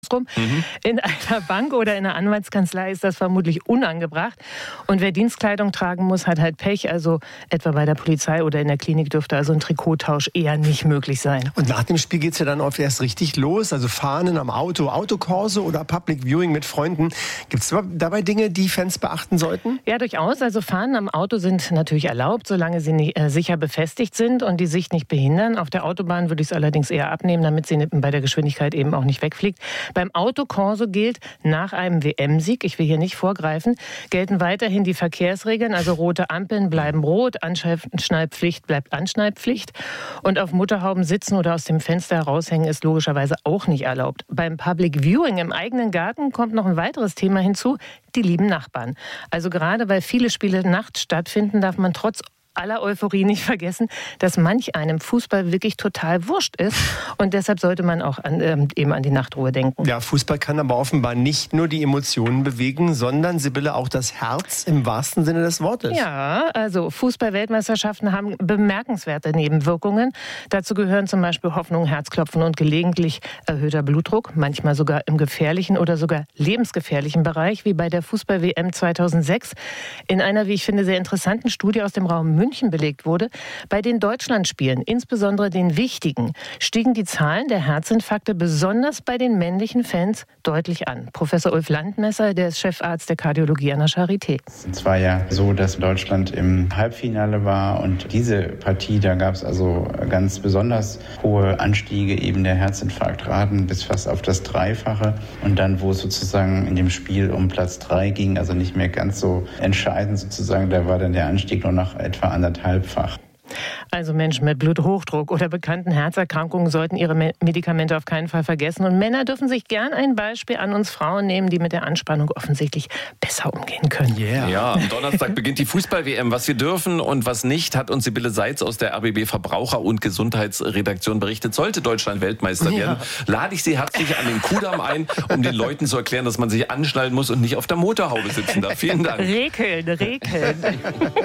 rum. In einer Bank oder in einer Anwaltskanzlei ist das vermutlich unangebracht. Und wer Dienstkleidung tragen muss, hat halt Pech. Also etwa bei der Polizei oder in der Klinik dürfte also ein Trikottausch eher nicht möglich sein. Und nach dem Spiel geht's ja dann oft erst richtig los. Also Fahnen am Auto, Autokorso oder Public Viewing mit Freunden. Gibt es dabei Dinge, die Fans beachten sollten? Ja, durchaus. Also Fahnen am Auto sind natürlich erlaubt, solange sie nicht, sicher befestigt sind und die Sicht nicht behindern. Auf der Autobahn würde ich es allerdings eher abnehmen, damit sie bei der Geschwindigkeit eben auch nicht wegfliegt. Beim Autokorso gilt nach einem WM-Sieg, ich will hier nicht vorgreifen, gelten weiterhin die Verkehrsregeln. Also rote Ampeln bleiben rot, Anschnallpflicht bleibt Anschnallpflicht. Und auf Motorhauben sitzen oder aus dem Fenster heraushängen ist logischerweise auch nicht erlaubt. Beim Public Viewing im eigenen Garten kommt noch ein weiteres Thema hinzu, die lieben Nachbarn. Also gerade weil viele Spiele nachts stattfinden, darf man trotz aller Euphorie nicht vergessen, dass manch einem Fußball wirklich total wurscht ist. Und deshalb sollte man auch eben an die Nachtruhe denken. Ja, Fußball kann aber offenbar nicht nur die Emotionen bewegen, sondern, Sibylle, auch das Herz im wahrsten Sinne des Wortes. Ja, also Fußball-Weltmeisterschaften haben bemerkenswerte Nebenwirkungen. Dazu gehören zum Beispiel Hoffnung, Herzklopfen und gelegentlich erhöhter Blutdruck, manchmal sogar im gefährlichen oder sogar lebensgefährlichen Bereich, wie bei der Fußball-WM 2006. In einer, wie ich finde, sehr interessanten Studie aus dem Raum München belegt wurde, bei den Deutschlandspielen, insbesondere den wichtigen, stiegen die Zahlen der Herzinfarkte besonders bei den männlichen Fans deutlich an. Professor Ulf Landmesser, der ist Chefarzt der Kardiologie an der Charité. Es war ja so, dass Deutschland im Halbfinale war und diese Partie, da gab es also ganz besonders hohe Anstiege eben der Herzinfarktraten bis fast auf das Dreifache. Und dann, wo es sozusagen in dem Spiel um Platz 3 ging, also nicht mehr ganz so entscheidend sozusagen, da war dann der Anstieg nur noch etwa anderthalbfach. Also Menschen mit Bluthochdruck oder bekannten Herzerkrankungen sollten ihre Medikamente auf keinen Fall vergessen. Und Männer dürfen sich gern ein Beispiel an uns Frauen nehmen, die mit der Anspannung offensichtlich besser umgehen können. Yeah. Ja, am Donnerstag beginnt die Fußball-WM. Was wir dürfen und was nicht, hat uns Sibylle Seitz aus der RBB Verbraucher- und Gesundheitsredaktion berichtet. Sollte Deutschland Weltmeister werden, lade ich Sie herzlich an den Kudamm ein, um den Leuten zu erklären, dass man sich anschnallen muss und nicht auf der Motorhaube sitzen darf. Vielen Dank. Rekeln.